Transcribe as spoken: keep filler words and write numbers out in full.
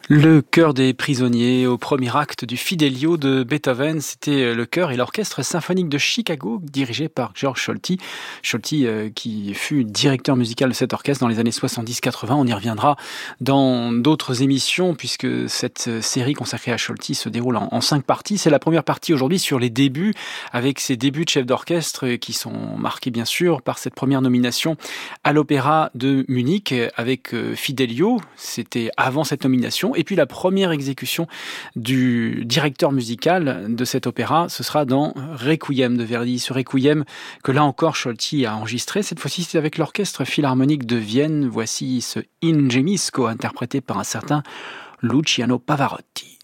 Le chœur des prisonniers au premier acte du Fidelio de Beethoven, c'était le chœur et l'orchestre symphonique de Chicago dirigé par George Solti. Solti euh, qui fut directeur musical de cet orchestre dans les années soixante-dix quatre-vingts. On y reviendra dans d'autres émissions puisque cette série consacrée à Solti se déroule en, en cinq parties. C'est la première partie aujourd'hui sur les débuts, avec ses débuts de chef d'orchestre qui sont marqués bien sûr par cette première nomination à l'Opéra de Munich avec Fidelio. C'était avant cette nomination. Et puis la première exécution du directeur musical de cet opéra, ce sera dans Requiem de Verdi. Ce Requiem que là encore Solti a enregistré. Cette fois-ci, c'est avec l'Orchestre Philharmonique de Vienne. Voici ce In Gemisco interprété par un certain Luciano Pavarotti.